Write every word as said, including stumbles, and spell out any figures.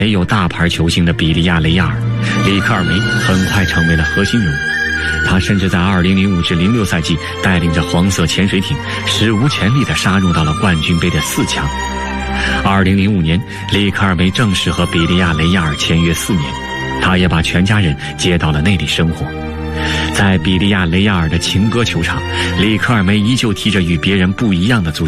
没有大牌球星的比利亚雷亚尔，里克尔梅很快成为了核心人物。他甚至在二零零五至零六赛季带领着黄色潜水艇史无前例地杀入到了冠军杯的四强。二零零五年，里克尔梅正式和比利亚雷亚尔签约四年，他也把全家人接到了那里生活。在比利亚雷亚尔的情歌球场，里克尔梅依旧踢着与别人不一样的足球。